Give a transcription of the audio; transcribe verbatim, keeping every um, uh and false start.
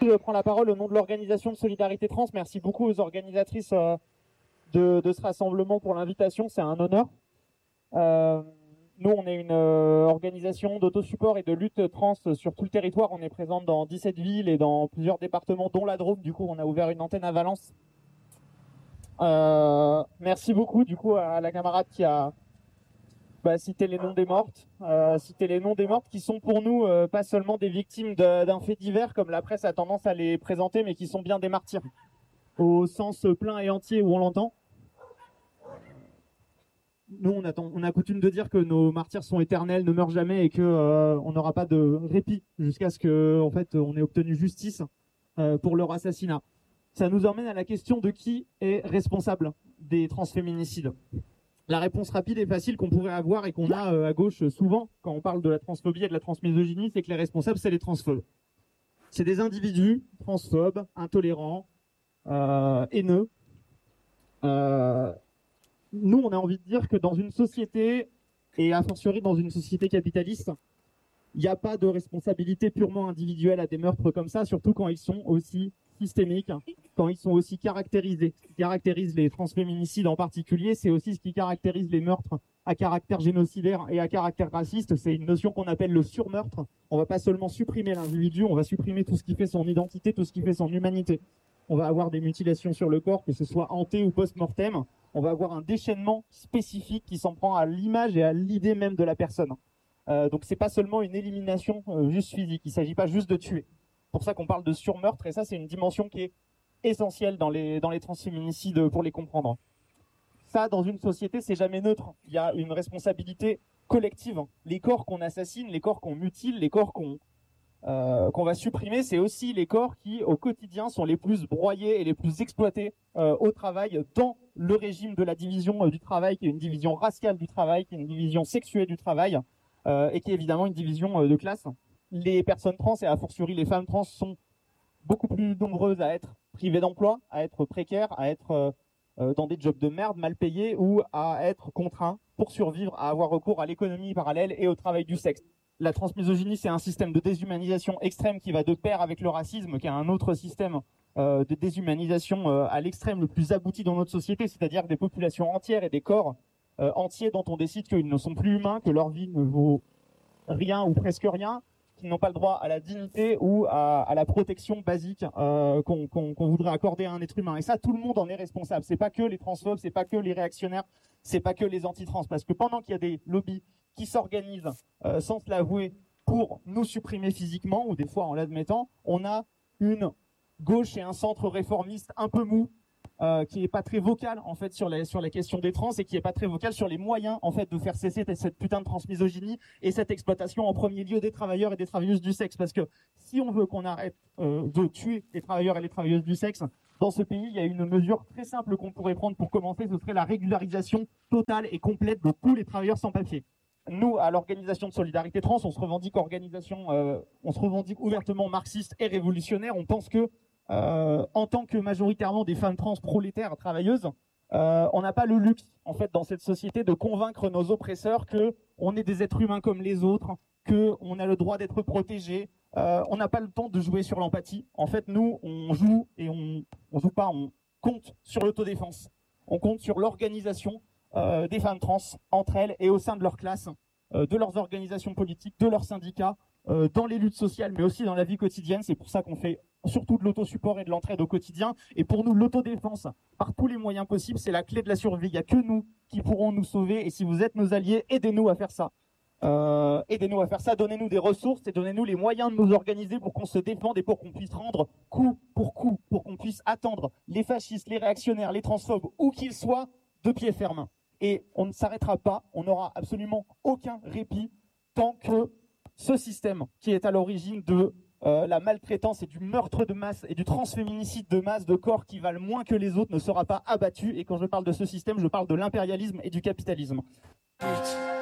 Je prends la parole au nom de l'organisation de Solidarité Trans. Merci beaucoup aux organisatrices euh, de, de ce rassemblement pour l'invitation, c'est un honneur. Euh, nous, on est une euh, organisation d'autosupport et de lutte trans sur tout le territoire. On est présente dans dix-sept villes et dans plusieurs départements, dont la Drôme. Du coup, on a ouvert une antenne à Valence. Euh, merci beaucoup du coup à la camarade qui a bah, cité les noms des mortes, euh, cité les noms des mortes qui sont pour nous euh, pas seulement des victimes d'un fait divers comme la presse a tendance à les présenter, mais qui sont bien des martyrs au sens plein et entier où on l'entend. Nous, on a, on a coutume de dire que nos martyrs sont éternels, ne meurent jamais et que euh, on n'aura pas de répit jusqu'à ce que, en fait, on ait obtenu justice euh, pour leur assassinat. Ça nous emmène à la question de qui est responsable des transféminicides. La réponse rapide et facile qu'on pourrait avoir et qu'on a euh, à gauche souvent quand on parle de la transphobie et de la transmisogynie, c'est que les responsables, c'est les transphobes. C'est des individus transphobes, intolérants, euh, haineux. Euh, nous, on a envie de dire que dans une société, et a fortiori dans une société capitaliste, il n'y a pas de responsabilité purement individuelle à des meurtres comme ça, surtout quand ils sont aussi systémiques, quand ils sont aussi caractérisés. Ce qui caractérise les transféminicides en particulier, c'est aussi ce qui caractérise les meurtres à caractère génocidaire et à caractère raciste. C'est une notion qu'on appelle le surmeurtre. On va pas seulement supprimer l'individu, on va supprimer tout ce qui fait son identité, tout ce qui fait son humanité. On va avoir des mutilations sur le corps, que ce soit ante ou post-mortem. On va avoir un déchaînement spécifique qui s'en prend à l'image et à l'idée même de la personne. Euh, donc c'est pas seulement une élimination euh, juste physique, il ne s'agit pas juste de tuer. C'est pour ça qu'on parle de surmeurtre, et ça c'est une dimension qui est essentielle dans les, dans les transféminicides pour les comprendre. Ça, dans une société, c'est jamais neutre. Il y a une responsabilité collective. Les corps qu'on assassine, les corps qu'on mutile, les corps qu'on euh, qu'on va supprimer, c'est aussi les corps qui, au quotidien, sont les plus broyés et les plus exploités euh, au travail, dans le régime de la division euh, du travail, qui est une division raciale du travail, qui est une division sexuée du travail, euh, et qui est évidemment une division euh, de classe. Les personnes trans, et a fortiori les femmes trans, sont beaucoup plus nombreuses à être privées d'emploi, à être précaires, à être euh, euh, dans des jobs de merde, mal payés, ou à être contraints, pour survivre, à avoir recours à l'économie parallèle et au travail du sexe. La transmisogynie, c'est un système de déshumanisation extrême qui va de pair avec le racisme, qui est un autre système euh, de déshumanisation euh, à l'extrême le plus abouti dans notre société, c'est-à-dire des populations entières et des corps euh, entiers dont on décide qu'ils ne sont plus humains, que leur vie ne vaut rien ou presque rien, qu'ils n'ont pas le droit à la dignité ou à, à la protection basique euh, qu'on qu'on, qu'on voudrait accorder à un être humain. Et ça, tout le monde en est responsable. C'est pas que les transphobes, c'est pas que les réactionnaires, c'est pas que les anti-trans. Parce que pendant qu'il y a des lobbies qui s'organisent euh, sans se l'avouer pour nous supprimer physiquement, ou des fois en l'admettant, on a une gauche et un centre réformiste un peu mou, Euh, qui est pas très vocal en fait sur la sur la question des trans et qui est pas très vocal sur les moyens en fait de faire cesser cette putain de transmisogynie et cette exploitation en premier lieu des travailleurs et des travailleuses du sexe. Parce que si on veut qu'on arrête euh, de tuer les travailleurs et les travailleuses du sexe dans ce pays, il y a une mesure très simple qu'on pourrait prendre pour commencer, ce serait la régularisation totale et complète de tous les travailleurs sans papier. Nous, à l'organisation de Solidarité Trans, on se revendique organisation, euh, on se revendique ouvertement marxiste et révolutionnaire. On pense que Euh, en tant que majoritairement des femmes trans prolétaires travailleuses, euh, on n'a pas le luxe en fait dans cette société de convaincre nos oppresseurs que on est des êtres humains comme les autres, que on a le droit d'être protégé. Euh, on n'a pas le temps de jouer sur l'empathie. En fait, nous, on joue et on, on joue pas, on compte sur l'autodéfense. On compte sur l'organisation euh, des femmes trans entre elles et au sein de leur classe, euh, de leurs organisations politiques, de leurs syndicats, euh, dans les luttes sociales, mais aussi dans la vie quotidienne. C'est pour ça qu'on fait surtout de l'autosupport et de l'entraide au quotidien. Et pour nous, l'autodéfense, par tous les moyens possibles, c'est la clé de la survie. Il n'y a que nous qui pourrons nous sauver. Et si vous êtes nos alliés, aidez-nous à faire ça. Euh, aidez-nous à faire ça, donnez-nous des ressources et donnez-nous les moyens de nous organiser pour qu'on se défende et pour qu'on puisse rendre coup pour coup, pour qu'on puisse attendre les fascistes, les réactionnaires, les transphobes, où qu'ils soient, de pied ferme. Et on ne s'arrêtera pas, on n'aura absolument aucun répit tant que ce système qui est à l'origine de Euh, la maltraitance et du meurtre de masse et du transféminicide de masse de corps qui valent moins que les autres ne sera pas abattu. Et quand je parle de ce système, je parle de l'impérialisme et du capitalisme.